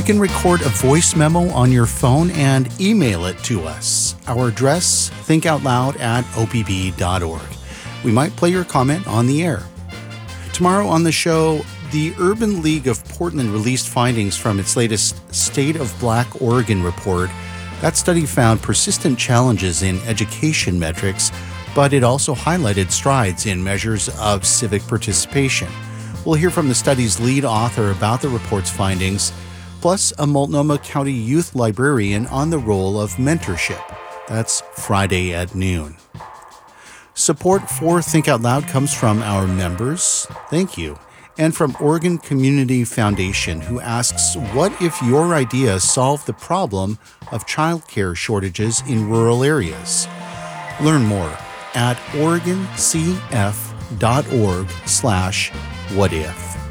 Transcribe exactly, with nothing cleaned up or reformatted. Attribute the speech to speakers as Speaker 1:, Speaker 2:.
Speaker 1: can record a voice memo on your phone and email it to us. Our address, thinkoutloud at o p b dot org. We might play your comment on the air. Tomorrow on the show, the Urban League of Portland released findings from its latest State of Black Oregon report. That study found persistent challenges in education metrics, but it also highlighted strides in measures of civic participation. We'll hear from the study's lead author about the report's findings, plus a Multnomah County youth librarian on the role of mentorship. That's Friday at noon. Support for Think Out Loud comes from our members. Thank you. And from Oregon Community Foundation, who asks, what if your idea solved the problem of childcare shortages in rural areas? Learn more at oregon c f dot org slash what if.